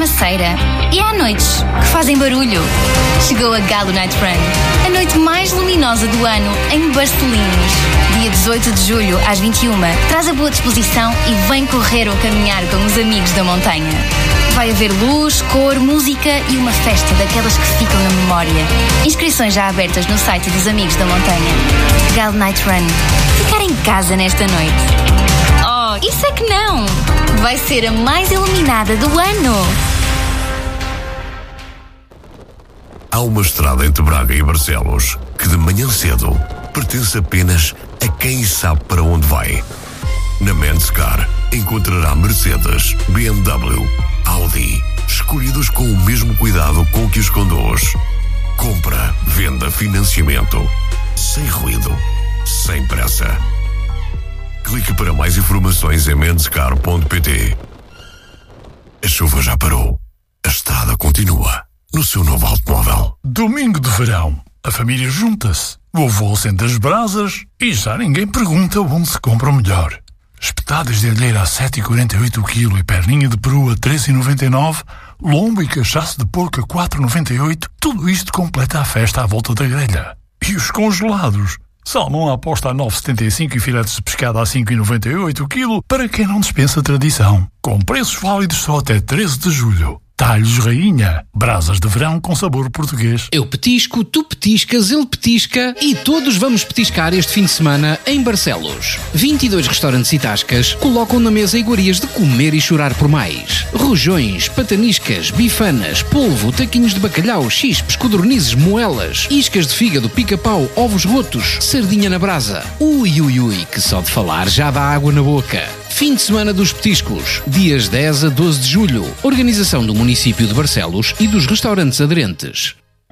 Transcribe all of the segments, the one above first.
maceira. E há noites que fazem barulho. Chegou a Galo Night Run, a noite mais luminosa do ano em Barcelinhos. Dia 18 de julho, às 21h, traz a boa disposição e vem correr ou caminhar com os amigos da montanha. Vai haver luz, cor, música e uma festa daquelas que ficam na memória. Inscrições já abertas no site dos Amigos da Montanha. Galo Night Run. Ficar em casa nesta noite. Oh, isso é que não! Vai ser a mais iluminada do ano! Há uma estrada entre Braga e Barcelos que de manhã cedo pertence apenas a quem sabe para onde vai. Na Menscar encontrará Mercedes, BMW, Audi, escolhidos com o mesmo cuidado com que os conduz. Compra, venda, financiamento, sem ruído, sem pressa. Clique para mais informações em menscar.pt. A chuva já parou. A estrada continua. No seu novo automóvel. Domingo de verão. A família junta-se. O avô acende as brasas e já ninguém pergunta onde se compra o melhor. Espetadas de alheira a 7,48 o quilo e perninha de peru a 3,99, lombo e cachaço de porco a 4,98, tudo isto completa a festa à volta da grelha. E os congelados? Salmão à aposta a 9,75 e filetes de pescado a 5,98 o quilo para quem não dispensa a tradição. Com preços válidos só até 13 de julho. Talhos Rainha. Brasas de verão com sabor português. Eu petisco, tu petiscas, ele petisca e todos vamos petiscar este fim de semana em Barcelos. 22 restaurantes e tascas colocam na mesa iguarias de comer e chorar por mais. Rojões, pataniscas, bifanas, polvo, taquinhos de bacalhau, chispes, codornizes, moelas, iscas de fígado, pica-pau, ovos rotos, sardinha na brasa. Ui, ui, ui, que só de falar já dá água na boca. Fim de semana dos petiscos, dias 10 a 12 de julho. Organização do município de Barcelos e dos restaurantes aderentes.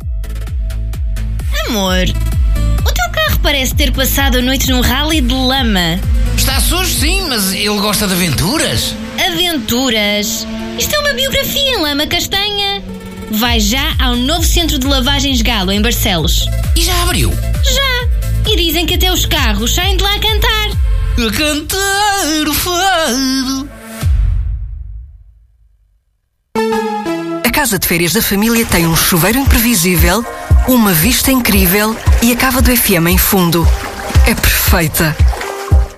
Amor, o teu carro parece ter passado a noite num rally de lama. Está sujo, sim, mas ele gosta de aventuras. Aventuras? Isto é uma biografia em lama castanha. Vai já ao novo centro de lavagens Galo, em Barcelos. E já abriu? Já! E dizem que até os carros saem de lá a cantar. A cantar o fado. A casa de férias da família tem um chuveiro imprevisível, uma vista incrível e a cava do FM em fundo. É perfeita.